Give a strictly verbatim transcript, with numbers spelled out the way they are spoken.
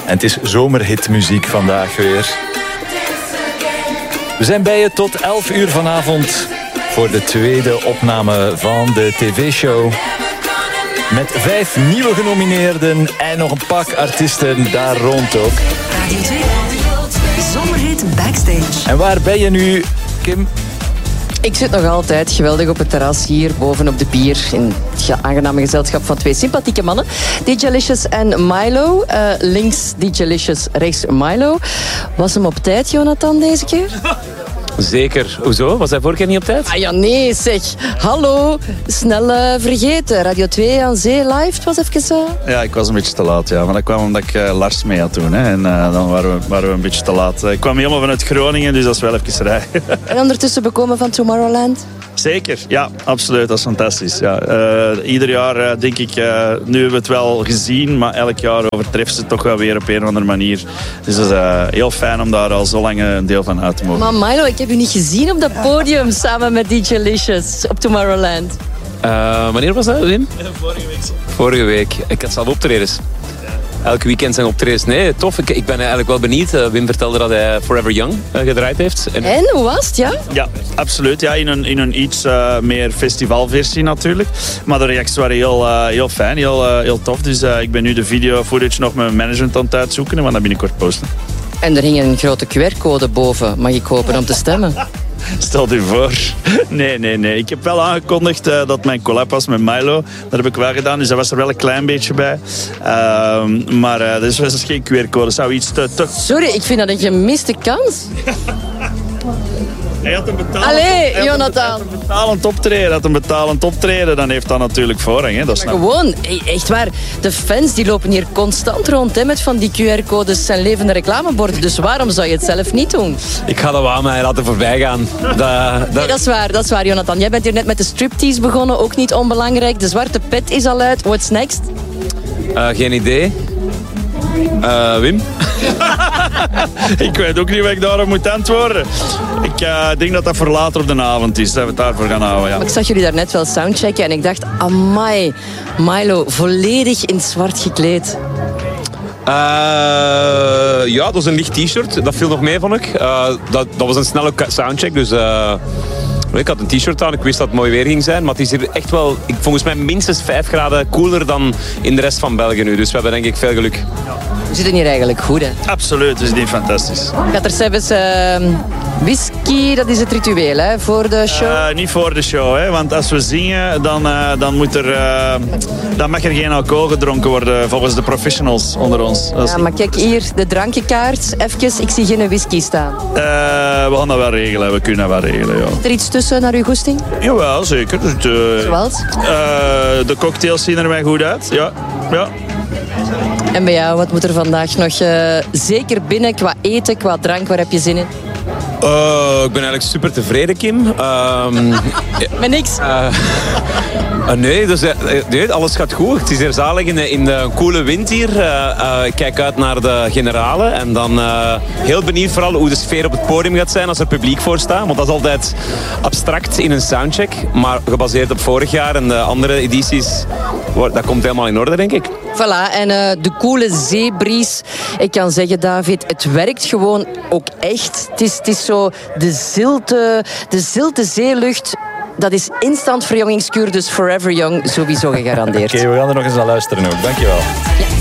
En het is zomerhitmuziek vandaag weer. We zijn bij je tot elf uur vanavond voor de tweede opname van de tv-show. Met vijf nieuwe genomineerden en nog een pak artiesten daar rond ook. Radio twee, Zomerhit Backstage. En waar ben je nu, Kim? Ik zit nog altijd geweldig op het terras hier boven op de bier. In het aangename gezelschap van twee sympathieke mannen. D J Licious en Milo. Uh, links D J Licious, rechts Milo. Was hem op tijd, Jonathan, deze keer? Zeker. Hoezo? Was hij vorige keer niet op tijd? Ah ja, nee, zeg. Hallo. Snel uh, vergeten. Radio twee aan zee live. Het was even... Uh... Ja, ik was een beetje te laat, ja. Maar dat kwam omdat ik uh, Lars mee had doen. Hè. En uh, dan waren we, waren we een beetje te laat. Ik kwam helemaal vanuit Groningen, dus dat is wel even rijden. En ondertussen bekomen van Tomorrowland? Zeker, ja, absoluut. Dat is fantastisch. Ja. Uh, ieder jaar uh, denk ik, uh, nu hebben we het wel gezien, maar elk jaar overtreft ze het toch wel weer op een of andere manier. Dus het is uh, heel fijn om daar al zo lang een deel van uit te mogen. Maar Milo, ik heb u niet gezien op dat podium samen met D J Licious op Tomorrowland. Uh, wanneer was dat, Wim? Vorige week. Vorige week. Ik had zelf optredens. Elk weekend zijn optredens. Nee, tof. Ik, ik ben eigenlijk wel benieuwd. Uh, Wim vertelde dat hij Forever Young uh, gedraaid heeft. En... en hoe was het, ja? Ja, absoluut. Ja, in, een, in een iets uh, meer festivalversie natuurlijk. Maar de reacties waren heel, uh, heel fijn, heel, uh, heel tof. Dus uh, ik ben nu de video footage nog met mijn management aan het uitzoeken. En we gaan dat binnenkort posten. En er hing een grote Q R-code boven. Mag ik hopen om te stemmen? Stel je voor. Nee, nee, nee. Ik heb wel aangekondigd uh, dat mijn collab was met Milo. Dat heb ik wel gedaan, dus dat was er wel een klein beetje bij. Uh, maar uh, dat is geen Q R-code. Dat zou iets te... te... Sorry, ik vind dat een gemiste kans. Hij had een betalend, Allee, hij Jonathan. Had een betalend optreden. Had een betalend optreden. Dan heeft dat natuurlijk voorrang. Hè. Dat is gewoon, echt waar. De fans die lopen hier constant rond hè, met van die Q R-codes en levende reclameborden. Dus waarom zou je het zelf niet doen? Ik ga dat wel aan mij laten voorbij gaan. Dat, dat... Nee, dat is waar, dat is waar, Jonathan. Jij bent hier net met de striptease begonnen. Ook niet onbelangrijk. De zwarte pet is al uit. What's next? Uh, geen idee. Uh, Wim? Ik weet ook niet wat ik daarop moet antwoorden. Ik uh, denk dat dat voor later op de avond is. Dat we het daarvoor gaan houden. Ja. Ik zag jullie daarnet wel soundchecken en ik dacht, amai, Milo, volledig in zwart gekleed. Uh, ja, dat was een licht t-shirt. Dat viel nog mee, vond ik. Uh, dat, dat was een snelle soundcheck, dus... Uh... Ik had een t-shirt aan, ik wist dat het mooi weer ging zijn. Maar het is hier echt wel, ik, volgens mij minstens vijf graden koeler dan in de rest van België nu. Dus we hebben denk ik veel geluk. We zitten hier eigenlijk goed, hè? Absoluut, we zitten fantastisch. Gaat er zelfs uh, whisky, dat is het ritueel, hè? Voor de show? Uh, niet voor de show, hè? Want als we zingen, dan, uh, dan, moet er, uh, dan mag er geen alcohol gedronken worden volgens de professionals onder ons. Ja, maar kijk hier, de drankjekaart. Even, ik zie geen whisky staan. Uh, we gaan dat wel regelen, we kunnen dat wel regelen, ja. Is er iets tussen naar uw goesting? Jawel, zeker. Dus, uh, Zoals? Uh, de cocktails zien er mij goed uit, ja. ja. En bij jou, wat moet er vandaag nog uh, zeker binnen qua eten, qua drank? Waar heb je zin in? Uh, ik ben eigenlijk super tevreden, Kim. Um, Met niks? Uh, uh, nee, dus, uh, nee, alles gaat goed. Het is hier zalig in de, in de koele wind hier. Uh, uh, ik kijk uit naar de generale. En dan uh, heel benieuwd vooral hoe de sfeer op het podium gaat zijn als er publiek voor staat. Want dat is altijd abstract in een soundcheck. Maar gebaseerd op vorig jaar en de andere edities, dat komt helemaal in orde, denk ik. Voilà, en uh, de koele zeebries. Ik kan zeggen, David, het werkt gewoon ook echt. Het is, het is zo de zilte, de zilte zeelucht. Dat is instant verjongingskuur, dus Forever Young sowieso gegarandeerd. Oké, okay, we gaan er nog eens naar luisteren ook. Dankjewel. Ja.